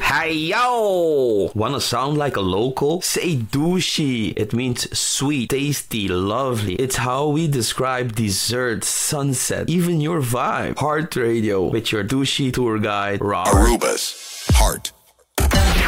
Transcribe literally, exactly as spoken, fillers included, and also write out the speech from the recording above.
Hey yo! Wanna sound like a local? Say douchey. It means sweet, tasty, lovely. It's how we describe dessert, sunset, even your vibe. Heart Radio with your douchey tour guide, Robert. Aruba's Heart